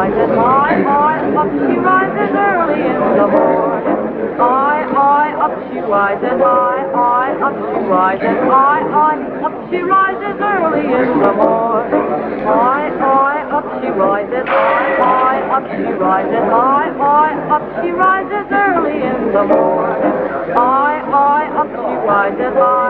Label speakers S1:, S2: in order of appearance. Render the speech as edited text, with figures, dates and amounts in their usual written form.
S1: rises high, up she rises early in the morning. Up she rises high, up she rises high, up she rises early in the morning. Up she rises high, up she rises high, up she rises early in the morning. Up she rises high.